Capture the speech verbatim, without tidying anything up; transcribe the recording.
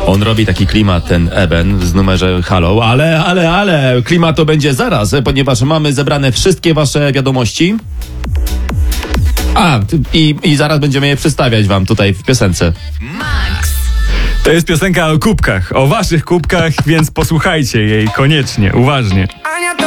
On robi taki klimat, ten Eben z numerze Halo, ale, ale, ale, klimat to będzie zaraz, ponieważ mamy zebrane wszystkie wasze wiadomości. A, i, i zaraz będziemy je przedstawiać wam tutaj w piosence. Max. To jest piosenka o kubkach, o waszych kubkach, więc posłuchajcie jej koniecznie, uważnie.